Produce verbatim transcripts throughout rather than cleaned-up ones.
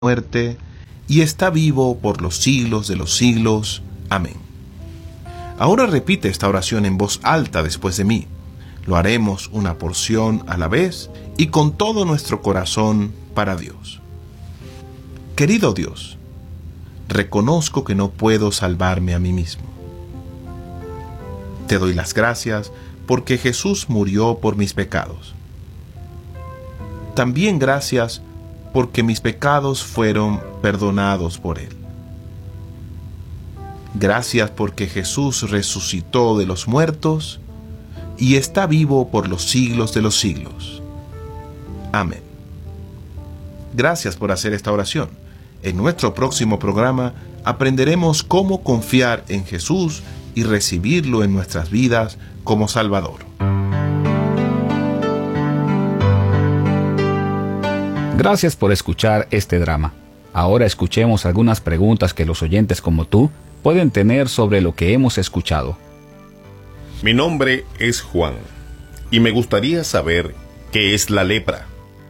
muerte, y está vivo por los siglos de los siglos. Amén. Ahora repite esta oración en voz alta después de mí. Lo haremos una porción a la vez y con todo nuestro corazón para Dios. Querido Dios, reconozco que no puedo salvarme a mí mismo. Te doy las gracias porque Jesús murió por mis pecados. También gracias porque mis pecados fueron perdonados por Él. Gracias porque Jesús resucitó de los muertos y está vivo por los siglos de los siglos. Amén. Gracias por hacer esta oración. En nuestro próximo programa aprenderemos cómo confiar en Jesús y recibirlo en nuestras vidas como Salvador. Gracias por escuchar este drama. Ahora escuchemos algunas preguntas que los oyentes como tú pueden tener sobre lo que hemos escuchado. Mi nombre es Juan y me gustaría saber qué es la lepra.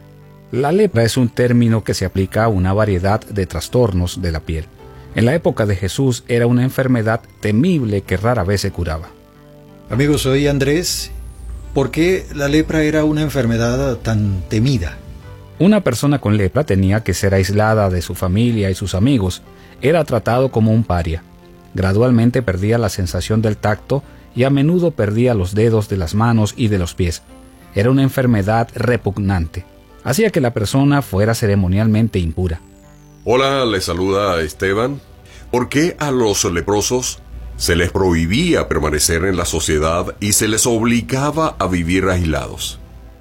La lepra es un término que se aplica a una variedad de trastornos de la piel. En la época de Jesús era una enfermedad temible que rara vez se curaba. Amigos, soy Andrés. ¿Por qué la lepra era una enfermedad tan temida? Una persona con lepra tenía que ser aislada de su familia y sus amigos. Era tratado como un paria. Gradualmente perdía la sensación del tacto y a menudo perdía los dedos de las manos y de los pies. Era una enfermedad repugnante. Hacía que la persona fuera ceremonialmente impura. Hola, les saluda Esteban. ¿Por qué a los leprosos se les prohibía permanecer en la sociedad y se les obligaba a vivir aislados?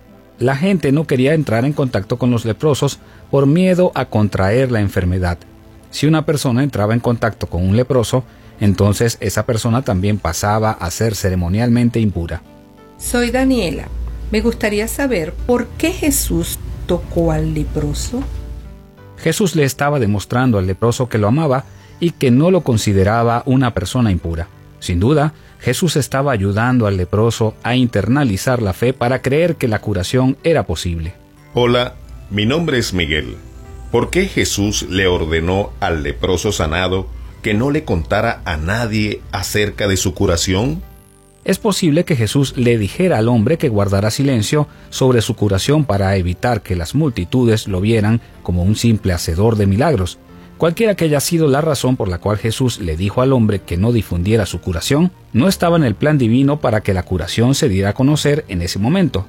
La gente no quería entrar en contacto con los leprosos por miedo a contraer la enfermedad. Si una persona entraba en contacto con un leproso, entonces esa persona también pasaba a ser ceremonialmente impura. Soy Daniela. Me gustaría saber por qué Jesús tocó al leproso. Jesús le estaba demostrando al leproso que lo amaba y que no lo consideraba una persona impura. Sin duda, Jesús estaba ayudando al leproso a internalizar la fe para creer que la curación era posible. Hola, mi nombre es Miguel. ¿Por qué Jesús le ordenó al leproso sanado que no le contara a nadie acerca de su curación? Es posible que Jesús le dijera al hombre que guardara silencio sobre su curación para evitar que las multitudes lo vieran como un simple hacedor de milagros. Cualquiera que haya sido la razón por la cual Jesús le dijo al hombre que no difundiera su curación, no estaba en el plan divino para que la curación se diera a conocer en ese momento.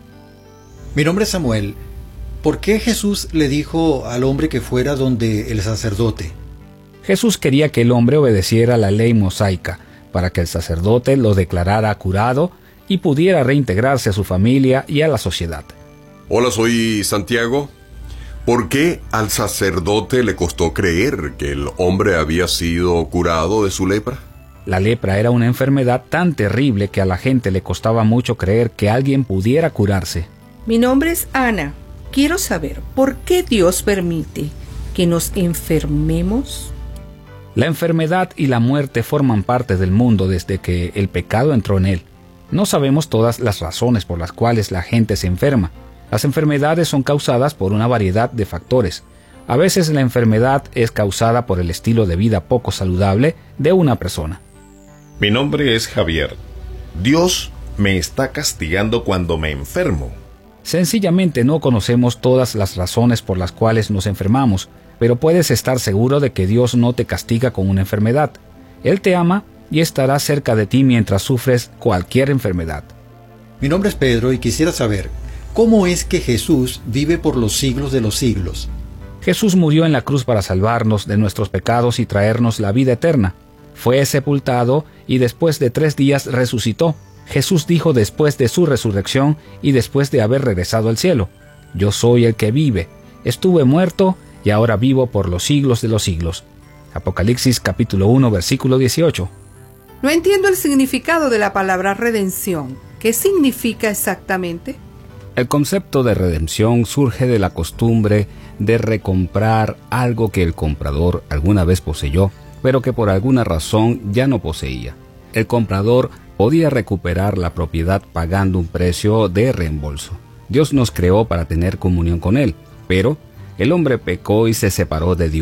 Mi nombre es Samuel. ¿Por qué Jesús le dijo al hombre que fuera donde el sacerdote? Jesús quería que el hombre obedeciera la ley mosaica, para que el sacerdote lo declarara curado y pudiera reintegrarse a su familia y a la sociedad. Hola, soy Santiago. ¿Por qué al sacerdote le costó creer que el hombre había sido curado de su lepra? La lepra era una enfermedad tan terrible que a la gente le costaba mucho creer que alguien pudiera curarse. Mi nombre es Ana. Quiero saber por qué Dios permite que nos enfermemos. La enfermedad y la muerte forman parte del mundo desde que el pecado entró en él. No sabemos todas las razones por las cuales la gente se enferma. Las enfermedades son causadas por una variedad de factores. A veces la enfermedad es causada por el estilo de vida poco saludable de una persona. Mi nombre es Javier. Dios me está castigando cuando me enfermo. Sencillamente no conocemos todas las razones por las cuales nos enfermamos, pero puedes estar seguro de que Dios no te castiga con una enfermedad. Él te ama y estará cerca de ti mientras sufres cualquier enfermedad. Mi nombre es Pedro y quisiera saber, ¿cómo es que Jesús vive por los siglos de los siglos? Jesús murió en la cruz para salvarnos de nuestros pecados y traernos la vida eterna. Fue sepultado y después de tres días resucitó. Jesús dijo después de su resurrección y después de haber regresado al cielo: Yo soy el que vive. Estuve muerto y ahora vivo por los siglos de los siglos. Apocalipsis capítulo uno, versículo dieciocho. No entiendo el significado de la palabra redención. ¿Qué significa exactamente? El concepto de redención surge de la costumbre de recomprar algo que el comprador alguna vez poseyó, pero que por alguna razón ya no poseía. El comprador podía recuperar la propiedad pagando un precio de reembolso. Dios nos creó para tener comunión con Él, pero el hombre pecó y se separó de Dios.